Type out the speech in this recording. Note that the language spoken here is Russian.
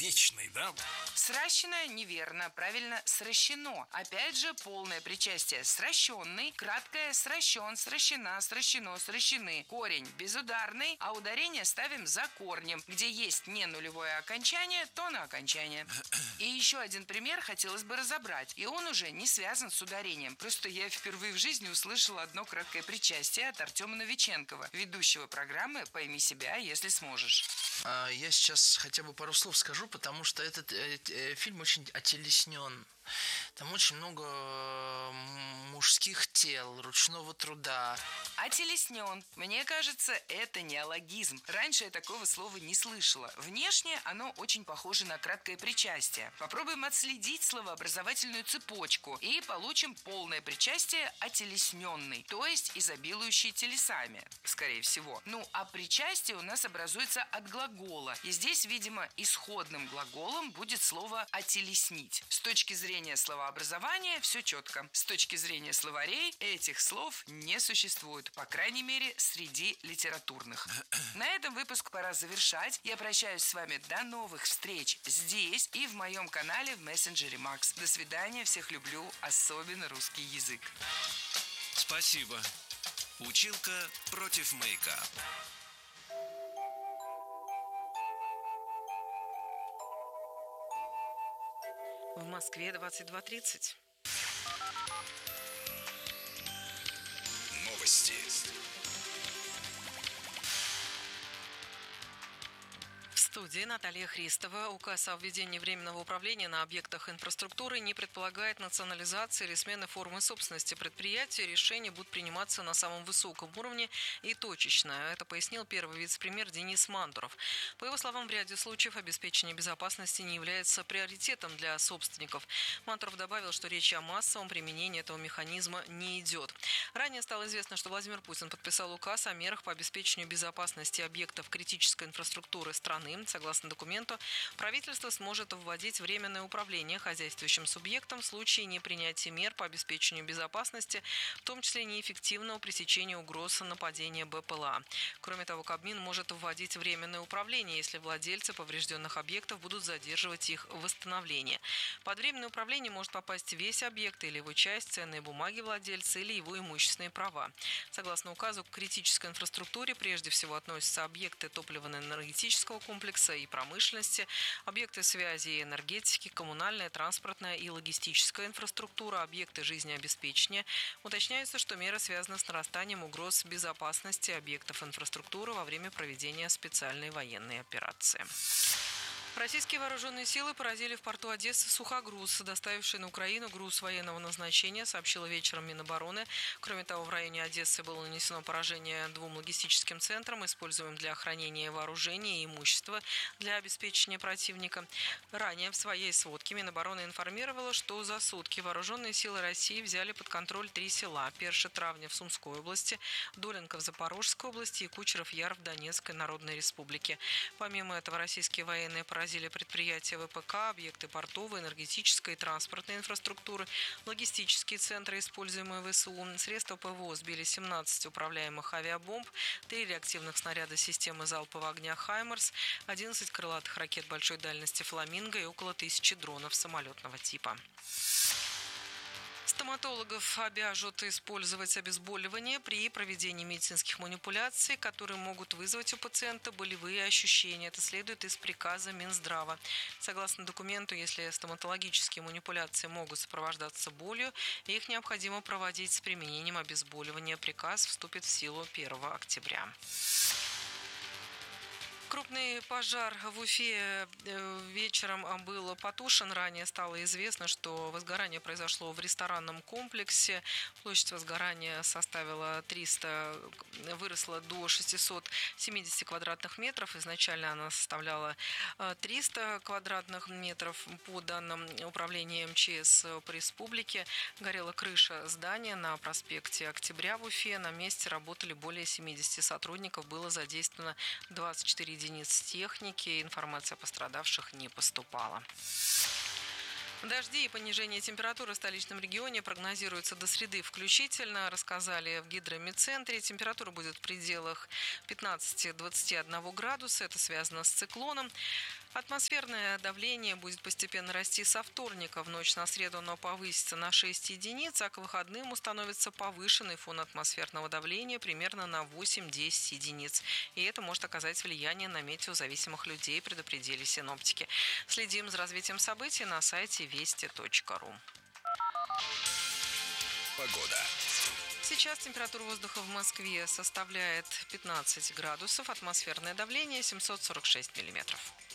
вечный, да? Сращено неверно, правильно сращено. Опять же, полное причастие сращенный, краткое сращен, сращена, сращено, сращены. Корень безударный, а ударение ставим за корнем. Где есть не нулевое окончание, то на окончание. И еще один пример хотелось бы разобрать. И он уже не связан с ударением. Просто я впервые в жизни услышала одно краткое причастие от Артема Новиченкова, ведущего программы «Пойми себя, если сможешь». Я сейчас хотя бы пару слов скажу, потому что этот фильм очень отелеснен. Там очень много мужских тел, ручного труда. Отелеснен. Мне кажется, это неологизм. Раньше я такого слова не слышала. Внешне оно очень похоже на краткое причастие. Попробуем отследить словообразовательную цепочку и получим полное причастие отелесненный, то есть изобилующий телесами, скорее всего. Ну, а причастие у нас образуется от глагола. И здесь, видимо, исходным глаголом будет слово «отелеснить». С точки зрения словообразования все четко. С точки зрения словарей этих слов не существует, по крайней мере, среди литературных. На этом выпуск пора завершать. Я прощаюсь с вами до новых встреч здесь и в моем канале в мессенджере Макс. До свидания, всех люблю, особенно русский язык. Спасибо. Училка против маяка. В Москве 22:30. Новости. В студии Наталья Христова. Указ о введении временного управления на объектах инфраструктуры не предполагает национализации или смены формы собственности предприятия. Решения будут приниматься на самом высоком уровне и точечно. Это пояснил первый вице-премьер Денис Мантуров. По его словам, в ряде случаев обеспечение безопасности не является приоритетом для собственников. Мантуров добавил, что речь о массовом применении этого механизма не идет. Ранее стало известно, что Владимир Путин подписал указ о мерах по обеспечению безопасности объектов критической инфраструктуры страны. Согласно документу, правительство сможет вводить временное управление хозяйствующим субъектом в случае непринятия мер по обеспечению безопасности, в том числе неэффективного пресечения угроз нападения БПЛА. Кроме того, Кабмин может вводить временное управление, если владельцы поврежденных объектов будут задерживать их восстановление. Под временное управление может попасть весь объект или его часть, ценные бумаги владельца или его имущественные права. Согласно указу, к критической инфраструктуре прежде всего относятся объекты топливно-энергетического комплекса и промышленности, объекты связи и энергетики, коммунальная, транспортная и логистическая инфраструктура, объекты жизнеобеспечения. Уточняется, что меры связаны с нарастанием угроз безопасности объектов инфраструктуры во время проведения специальной военной операции. Российские вооруженные силы поразили в порту Одессы сухогруз, доставивший на Украину груз военного назначения, сообщила вечером Минобороны. Кроме того, в районе Одессы было нанесено поражение двум логистическим центрам, используемым для хранения вооружения и имущества для обеспечения противника. Ранее в своей сводке Минобороны информировала, что за сутки вооруженные силы России взяли под контроль 3 села: Перши-Травня в Сумской области, Долинка в Запорожской области и Кучеров-Яр в Донецкой Народной Республике. Помимо этого, российские военные поразили предприятия ВПК, объекты портовой, энергетической и транспортной инфраструктуры, логистические центры, используемые ВСУ. Средства ПВО сбили 17 управляемых авиабомб, 3 реактивных снаряда системы залпового огня «Хаймарс», 11 крылатых ракет большой дальности «Фламинго» и около 1000 дронов самолетного типа. Стоматологов обяжут использовать обезболивание при проведении медицинских манипуляций, которые могут вызвать у пациента болевые ощущения. Это следует из приказа Минздрава. Согласно документу, если стоматологические манипуляции могут сопровождаться болью, их необходимо проводить с применением обезболивания. Приказ вступит в силу 1 октября. Крупный пожар в Уфе вечером был потушен. Ранее стало известно, что возгорание произошло в ресторанном комплексе. Площадь возгорания выросла до 670 квадратных метров. Изначально она составляла 300 квадратных метров. По данным управления МЧС по республике, горела крыша здания на проспекте Октября в Уфе. На месте работали более 70 сотрудников. Было задействовано 24 единиц техники. Информация о пострадавших не поступала. Дожди и понижение температуры в столичном регионе прогнозируются до среды включительно, рассказали в гидромедцентре. Температура будет в пределах 15-21 градуса. Это связано с циклоном. Атмосферное давление будет постепенно расти со вторника. В ночь на среду оно повысится на 6 единиц, а к выходным установится повышенный фон атмосферного давления примерно на 8-10 единиц. И это может оказать влияние на метеозависимых людей, предупредили синоптики. Следим за развитием событий на сайте вести.ру. Погода. Сейчас температура воздуха в Москве составляет 15 градусов, атмосферное давление 746 миллиметров.